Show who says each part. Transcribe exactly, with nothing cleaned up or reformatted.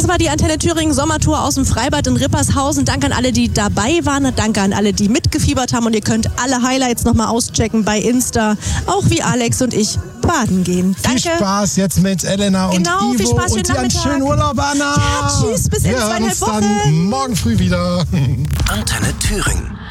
Speaker 1: Das war die Antenne Thüringen Sommertour aus dem Freibad in Rippershausen. Danke an alle, die dabei waren. Danke an alle, die mitgefiebert haben. Und ihr könnt alle Highlights nochmal auschecken bei Insta. Auch wie Alex und ich baden gehen. Danke.
Speaker 2: Viel Spaß jetzt mit Elena und
Speaker 1: genau,
Speaker 2: Ivo
Speaker 1: viel Spaß,
Speaker 2: und dir einen schönen Urlaub, Anna.
Speaker 1: Ja, tschüss, bis in
Speaker 2: Wir hören
Speaker 1: zweieinhalb
Speaker 2: uns
Speaker 1: Wochen.
Speaker 2: dann morgen früh wieder.
Speaker 3: Antenne Thüringen.